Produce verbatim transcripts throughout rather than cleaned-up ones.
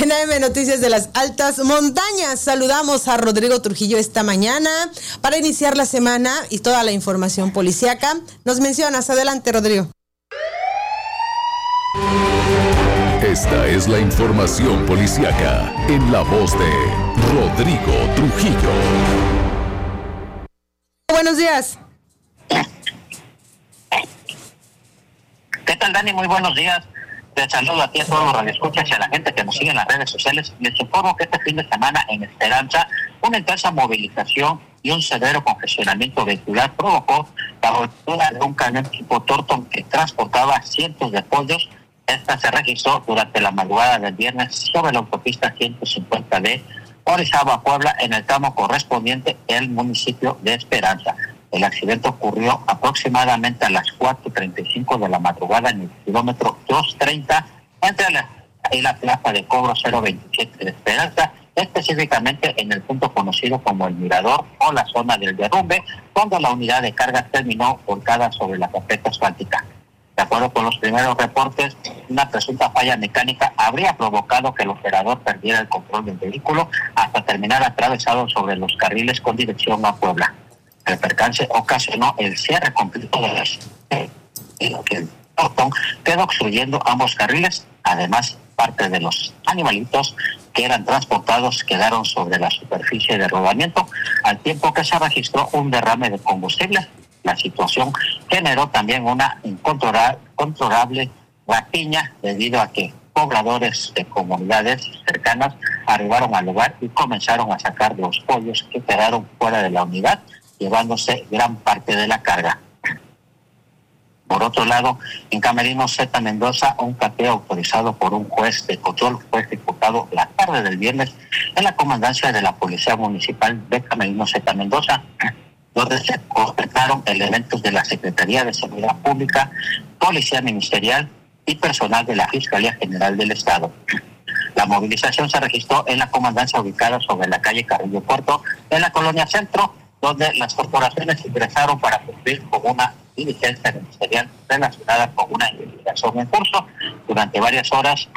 En A M Noticias de las Altas Montañas, saludamos a Rodrigo Trujillo esta mañana para iniciar la semana y toda la información policíaca. Nos mencionas, adelante, Rodrigo. Esta es la información policíaca en la voz de Rodrigo Trujillo. Buenos días. ¿Qué tal, Dani? Muy buenos días. Te saludo a ti, a todos los radioescuchas y a la gente que nos sigue en las redes sociales. Les informo que este fin de semana en Esperanza, una intensa movilización y un severo congestionamiento vehicular provocó la ruptura de un camión tipo Torton que transportaba cientos de pollos. Esta se registró durante la madrugada del viernes sobre la autopista ciento cincuenta D, Orizaba, Puebla, en el tramo correspondiente del municipio de Esperanza. El accidente ocurrió aproximadamente a las cuatro treinta y cinco de la madrugada en el kilómetro doscientos treinta entre la, y la plaza de cobro cero veintisiete de Esperanza, específicamente en el punto conocido como el Mirador o la zona del derrumbe, donde la unidad de carga terminó volcada sobre la carpeta asfáltica. De acuerdo con los primeros reportes, una presunta falla mecánica habría provocado que el operador perdiera el control del vehículo hasta terminar atravesado sobre los carriles con dirección a Puebla. El percance ocasionó el cierre completo de las y lo que el portón quedó obstruyendo ambos carriles. Además, parte de los animalitos que eran transportados quedaron sobre la superficie de rodamiento, al tiempo que se registró un derrame de combustible. La situación generó también una incontrolable rapiña debido a que pobladores de comunidades cercanas arribaron al lugar y comenzaron a sacar los pollos que quedaron fuera de la unidad, llevándose gran parte de la carga. Por otro lado, en Camerino Z Mendoza, un cateo autorizado por un juez de control fue ejecutado la tarde del viernes en la comandancia de la Policía Municipal de Camerino Z Mendoza, donde se completaron elementos de la Secretaría de Seguridad Pública, Policía Ministerial y personal de la Fiscalía General del Estado. La movilización se registró en la comandancia ubicada sobre la calle Carrillo Puerto, en la colonia Centro, donde las corporaciones ingresaron para cumplir con una diligencia ministerial relacionada con una investigación en curso. Durante varias horas,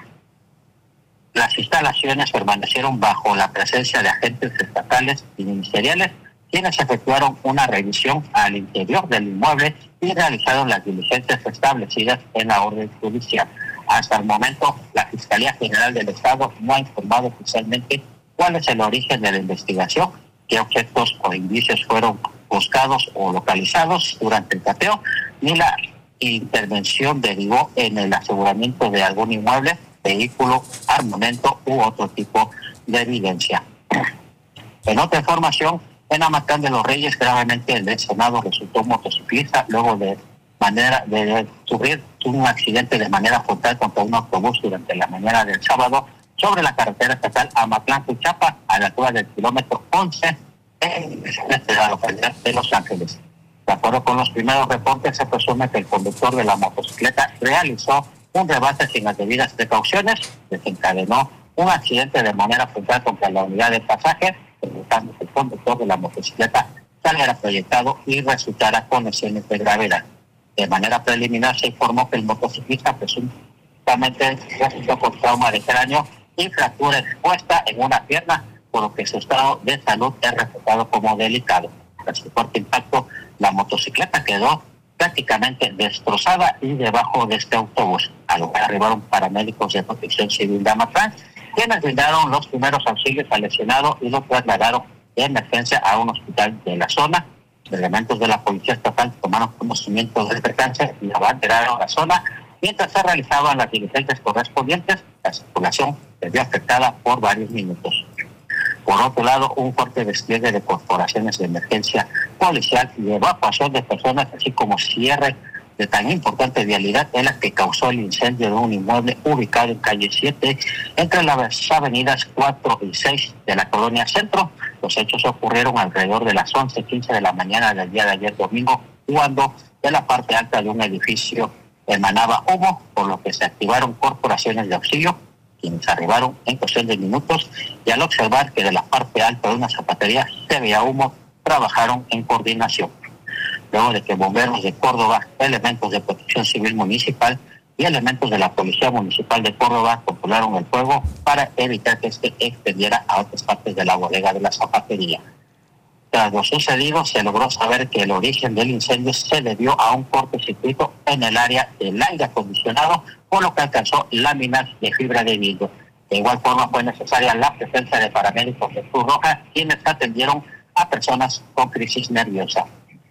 las instalaciones permanecieron bajo la presencia de agentes estatales y ministeriales, quienes efectuaron una revisión al interior del inmueble y realizaron las diligencias establecidas en la orden judicial. Hasta el momento, la Fiscalía General del Estado no ha informado oficialmente cuál es el origen de la investigación, qué objetos o indicios fueron buscados o localizados durante el cateo, ni la intervención derivó en el aseguramiento de algún inmueble, vehículo, armamento u otro tipo de evidencia. En otra información, en Amatán de los Reyes, gravemente lesionado resultó un motociclista luego de manera de sufrir un accidente de manera frontal contra un autobús durante la mañana del sábado sobre la carretera estatal Amatlán-Cuchapa, a la altura del kilómetro once en la localidad de Los Ángeles. De acuerdo con los primeros reportes, se presume que el conductor de la motocicleta realizó un rebase sin las debidas precauciones, desencadenó un accidente de manera frontal contra la unidad de pasaje, provocando que el conductor de la motocicleta saliera proyectado y resultara con lesiones de gravedad. De manera preliminar se informó que el motociclista presuntamente resultó con trauma de cráneo y fractura expuesta en una pierna, por lo que su estado de salud es reportado como delicado. Tras su fuerte impacto, la motocicleta quedó prácticamente destrozada y debajo de este autobús. Al lugar arribaron paramédicos de Protección Civil de Amatlán, quienes brindaron los primeros auxilios al lesionado y lo trasladaron de emergencia a un hospital de la zona. Elementos de la Policía Estatal tomaron conocimiento del percance y abanderaron la zona. Mientras se realizaban las diligencias correspondientes, la circulación se vio afectada por varios minutos. Por otro lado, un fuerte despliegue de corporaciones de emergencia policial y evacuación de personas, así como cierre de tan importante vialidad, es la que causó el incendio de un inmueble ubicado en calle siete, entre las avenidas cuatro y seis de la colonia Centro. Los hechos ocurrieron alrededor de las once quince de la mañana del día de ayer domingo, cuando de la parte alta de un edificio emanaba humo, por lo que se activaron corporaciones de auxilio, quienes arribaron en cuestión de minutos, y al observar que de la parte alta de una zapatería se veía humo, trabajaron en coordinación. Luego de que bomberos de Córdoba, elementos de Protección Civil Municipal y elementos de la Policía Municipal de Córdoba controlaron el fuego para evitar que este extendiera a otras partes de la bodega de la zapatería. Tras lo sucedido, se logró saber que el origen del incendio se debió a un cortocircuito en el área del aire acondicionado, por lo que alcanzó láminas de fibra de vidrio. De igual forma, fue necesaria la presencia de paramédicos de Cruz Roja, quienes atendieron a personas con crisis nerviosa.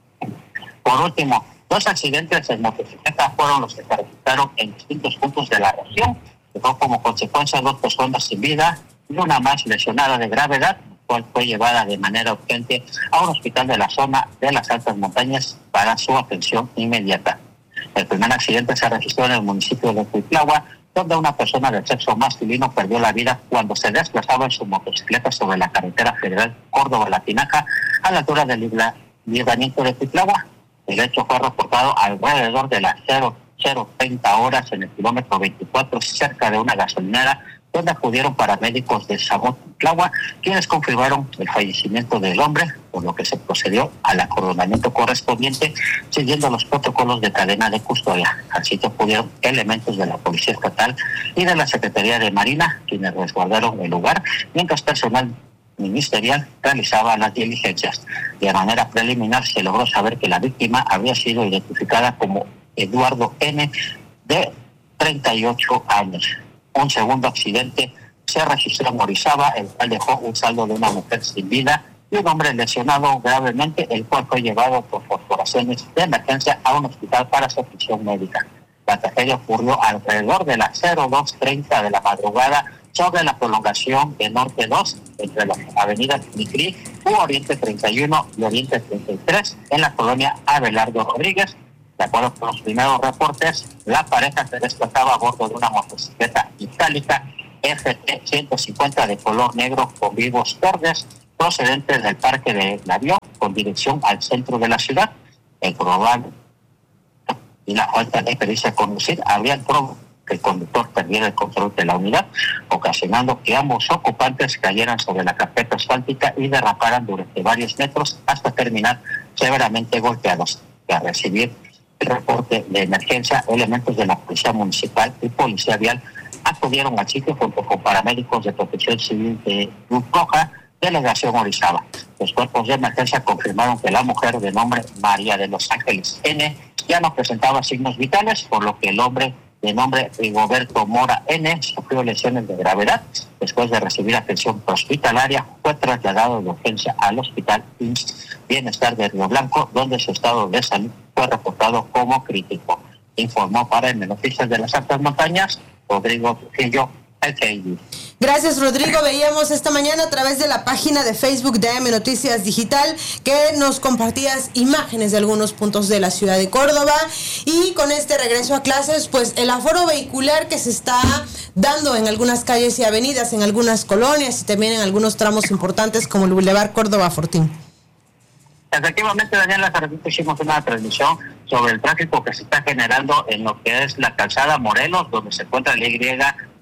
Por último, dos accidentes en motocicleta fueron los que se registraron en distintos puntos de la región. Dejó como consecuencia dos personas sin vida y una más lesionada de gravedad, cual fue llevada de manera urgente a un hospital de la zona de las altas montañas para su atención inmediata. El primer accidente se registró en el municipio de Cuitlahua, donde una persona del sexo masculino perdió la vida cuando se desplazaba en su motocicleta sobre la carretera federal Córdoba-La Tinaja, a la altura del libramiento de Cuitlahua. El hecho fue reportado alrededor de las cero treinta horas en el kilómetro veinticuatro, cerca de una gasolinera, donde acudieron paramédicos de Cuitlahua, quienes confirmaron el fallecimiento del hombre, por lo que se procedió al acordonamiento correspondiente, siguiendo los protocolos de cadena de custodia. Al sitio acudieron elementos de la Policía Estatal y de la Secretaría de Marina, quienes resguardaron el lugar, mientras personal ministerial realizaba las diligencias. De manera preliminar se logró saber que la víctima había sido identificada como Eduardo N., de treinta y ocho años. Un segundo accidente se registró en Orizaba, el cual dejó un saldo de una mujer sin vida y un hombre lesionado gravemente, el cual fue llevado por corporaciones de emergencia a un hospital para su atención médica. La tragedia ocurrió alrededor de las cero dos treinta de la madrugada sobre la prolongación de Norte dos, entre las avenidas Micri u Oriente treinta y uno y Oriente treinta y tres, en la colonia Abelardo Rodríguez. De acuerdo con los primeros reportes, la pareja se desplazaba a bordo de una motocicleta itálica F T ciento cincuenta de color negro con vivos verdes, procedentes del Parque del Avión, con dirección al centro de la ciudad. El probable y la falta de pericia de conducir habrían provocado que el conductor perdiera el control de la unidad, ocasionando que ambos ocupantes cayeran sobre la carpeta asfáltica y derraparan durante varios metros hasta terminar severamente golpeados. Al recibir el reporte de emergencia, elementos de la Policía Municipal y Policía Vial acudieron al sitio junto con paramédicos de Protección Civil de Cruz Roja, Delegación Orizaba. Los cuerpos de emergencia confirmaron que la mujer de nombre María de los Ángeles N. ya no presentaba signos vitales, por lo que el hombre de nombre Rigoberto Mora N. sufrió lesiones de gravedad. Después de recibir atención hospitalaria, fue trasladado de urgencia al Hospital Bienestar de Río Blanco, donde su estado de salud fue reportado como crítico. Informó para el Noticias de las Altas Montañas, Rodrigo Trujillo, el K I D. Gracias, Rodrigo. Veíamos esta mañana a través de la página de Facebook de A M Noticias Digital que nos compartías imágenes de algunos puntos de la ciudad de Córdoba, y con este regreso a clases, pues el aforo vehicular que se está dando en algunas calles y avenidas, en algunas colonias y también en algunos tramos importantes como el Boulevard Córdoba Fortín. Efectivamente, Daniela, hicimos una transmisión sobre el tráfico que se está generando en lo que es la calzada Morelos, donde se encuentra la Y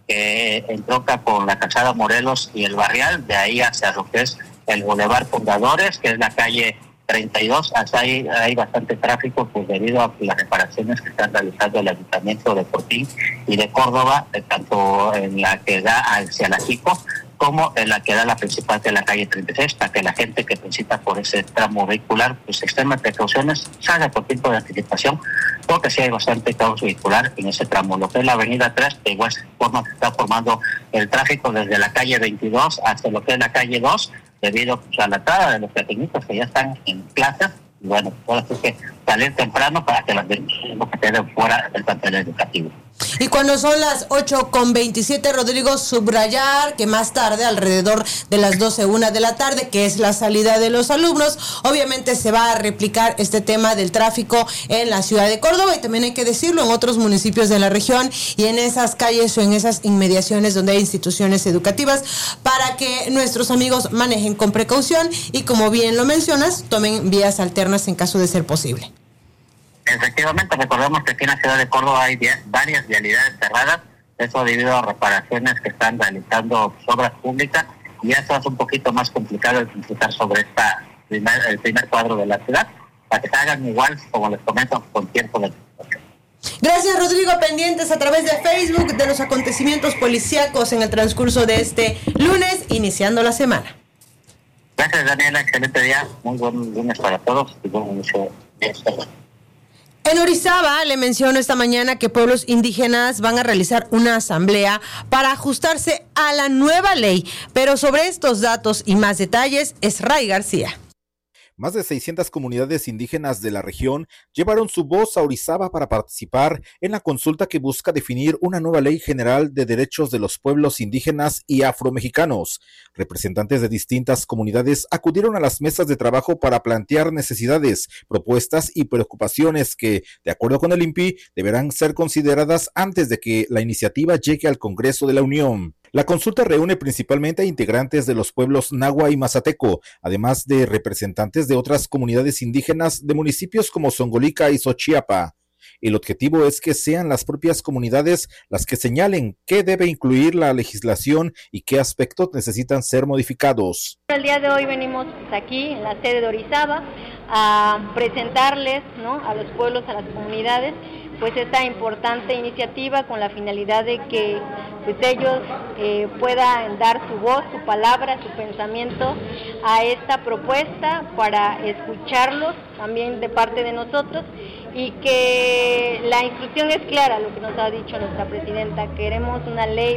que entronca con la calzada Morelos y el Barrial, de ahí hacia lo que es el Boulevard Fundadores, que es la calle treinta y dos. Hasta ahí hay bastante tráfico, pues debido a las reparaciones que están realizando el Ayuntamiento de Fortín y de Córdoba, tanto en la que da hacia la Jico como en la que da la principal de la calle treinta y seis, para que la gente que transita por ese tramo vehicular pues extreme precauciones, salga por tiempo de anticipación, porque sí hay bastante caos vehicular en ese tramo. Lo que es la avenida tres, de igual forma se está formando el tráfico desde la calle veintidós hasta lo que es la calle dos, debido pues, a la entrada de los pequeñitos que ya están en clases. Y bueno, ahora sí que salir temprano para que las no se queden fuera del plantel educativo. Y cuando son las ocho con veintisiete, Rodrigo, subrayar que más tarde, alrededor de las doce una de la tarde, que es la salida de los alumnos, obviamente se va a replicar este tema del tráfico en la ciudad de Córdoba, y también hay que decirlo en otros municipios de la región y en esas calles o en esas inmediaciones donde hay instituciones educativas, para que nuestros amigos manejen con precaución y, como bien lo mencionas, tomen vías alternas en caso de ser posible. Efectivamente, recordemos que aquí en la ciudad de Córdoba hay varias vialidades cerradas, eso debido a reparaciones que están realizando obras públicas, y eso es un poquito más complicado el transitar sobre esta primer, el primer cuadro de la ciudad, para que se hagan igual, como les comento, con tiempo de... Gracias, Rodrigo. Pendientes a través de Facebook de los acontecimientos policíacos en el transcurso de este lunes, iniciando la semana. Gracias, Daniela. Excelente día. Muy buen lunes para todos y buen inicio de esta semana. En Orizaba le menciono esta mañana que pueblos indígenas van a realizar una asamblea para ajustarse a la nueva ley, pero sobre estos datos y más detalles es Ray García. Más de seiscientas comunidades indígenas de la región llevaron su voz a Orizaba para participar en la consulta que busca definir una nueva ley general de derechos de los pueblos indígenas y afromexicanos. Representantes de distintas comunidades acudieron a las mesas de trabajo para plantear necesidades, propuestas y preocupaciones que, de acuerdo con el I N P I, deberán ser consideradas antes de que la iniciativa llegue al Congreso de la Unión. La consulta reúne principalmente a integrantes de los pueblos Nahua y Mazateco, además de representantes de otras comunidades indígenas de municipios como Zongolica y Xochiapa. El objetivo es que sean las propias comunidades las que señalen qué debe incluir la legislación y qué aspectos necesitan ser modificados. El día de hoy venimos aquí en la sede de Orizaba a presentarles, ¿no?, a los pueblos, a las comunidades, pues esta importante iniciativa con la finalidad de que pues ellos eh, puedan dar su voz, su palabra, su pensamiento a esta propuesta para escucharlos también de parte de nosotros y que la instrucción es clara, lo que nos ha dicho nuestra presidenta, queremos una ley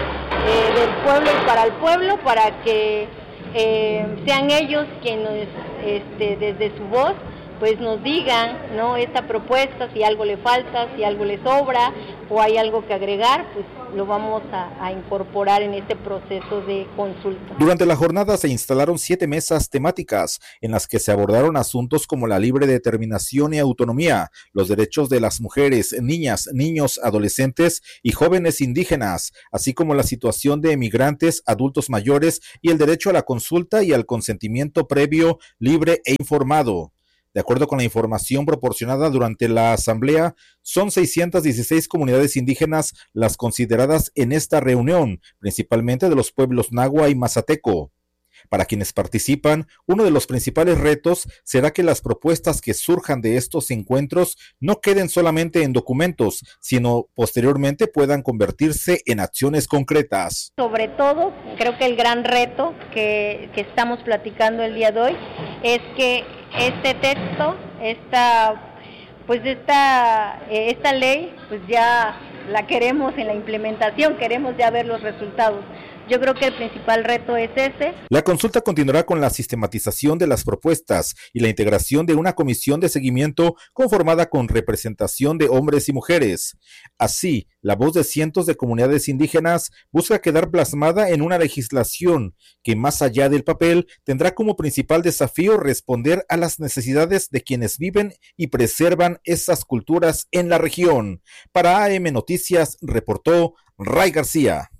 eh, del pueblo y para el pueblo para que eh, sean ellos quienes este, desde su voz pues nos digan, ¿no?, esta propuesta, si algo le falta, si algo le sobra o hay algo que agregar, pues lo vamos a, a incorporar en este proceso de consulta. Durante la jornada se instalaron siete mesas temáticas en las que se abordaron asuntos como la libre determinación y autonomía, los derechos de las mujeres, niñas, niños, adolescentes y jóvenes indígenas, así como la situación de emigrantes, adultos mayores y el derecho a la consulta y al consentimiento previo, libre e informado. De acuerdo con la información proporcionada durante la asamblea, son seiscientas dieciséis comunidades indígenas las consideradas en esta reunión, principalmente de los pueblos Nahua y Mazateco. Para quienes participan, uno de los principales retos será que las propuestas que surjan de estos encuentros no queden solamente en documentos, sino posteriormente puedan convertirse en acciones concretas. Sobre todo, creo que el gran reto que, que estamos platicando el día de hoy es que este texto, esta, pues esta, esta ley, pues ya la queremos en la implementación, queremos ya ver los resultados. Yo creo que el principal reto es ese. La consulta continuará con la sistematización de las propuestas y la integración de una comisión de seguimiento conformada con representación de hombres y mujeres. Así, la voz de cientos de comunidades indígenas busca quedar plasmada en una legislación que, más allá del papel, tendrá como principal desafío responder a las necesidades de quienes viven y preservan esas culturas en la región. Para A M Noticias, reportó Ray García.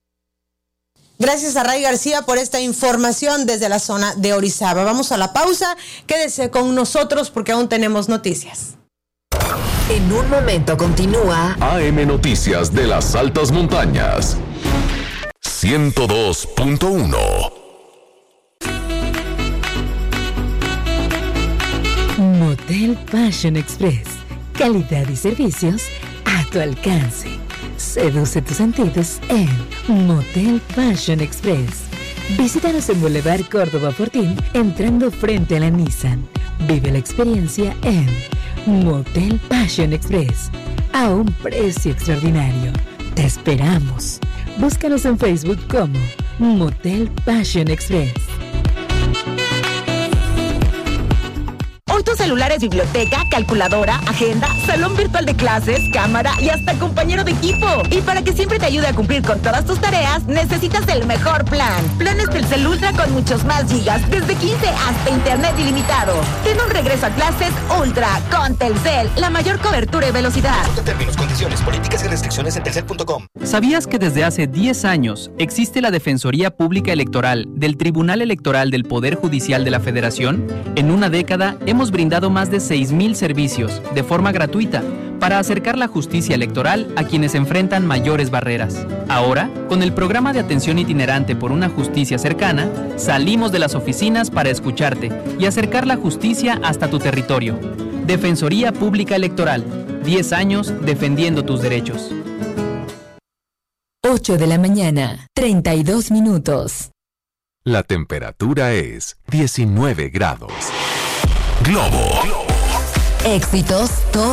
Gracias a Ray García por esta información desde la zona de Orizaba. Vamos a la pausa. Quédese con nosotros porque aún tenemos noticias. En un momento continúa A M Noticias de las Altas Montañas. ciento dos punto uno. Motel Passion Express. Calidad y servicios a tu alcance. Seduce tus sentidos en Motel Passion Express. Visítanos en Boulevard Córdoba Fortín, entrando frente a la Nissan. Vive la experiencia en Motel Passion Express, a un precio extraordinario. Te esperamos. Búscanos en Facebook como Motel Passion Express. Hoy tu celular es biblioteca, calculadora, agenda, salón virtual de clases, cámara y hasta compañero de equipo. Y para que siempre te ayude a cumplir con todas tus tareas, necesitas el mejor plan. Planes Telcel Ultra con muchos más gigas, desde quince hasta internet ilimitado. Ten un regreso a clases Ultra con Telcel, la mayor cobertura y velocidad. Consulta términos, condiciones, políticas y restricciones en telcel punto com. ¿Sabías que desde hace diez años existe la Defensoría Pública Electoral del Tribunal Electoral del Poder Judicial de la Federación? En una década hemos brindado más de seis mil servicios de forma gratuita para acercar la justicia electoral a quienes enfrentan mayores barreras. Ahora, con el programa de atención itinerante por una justicia cercana, salimos de las oficinas para escucharte y acercar la justicia hasta tu territorio. Defensoría Pública Electoral. diez años defendiendo tus derechos. ocho de la mañana, treinta y dos minutos. La temperatura es diecinueve grados. Globo. Éxitos todos